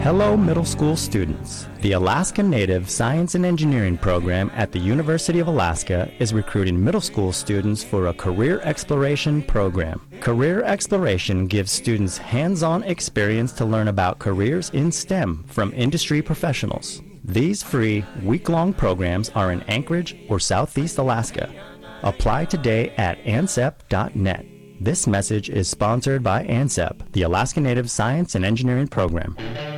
Hello, middle school students. The Alaska Native Science and Engineering program at the University of Alaska is recruiting middle school students for a career exploration program. Career exploration gives students hands-on experience to learn about careers in STEM from industry professionals. These free, week-long programs are in Anchorage or Southeast Alaska. Apply today at ansep.net. This message is sponsored by ANSEP, the Alaska Native Science and Engineering program.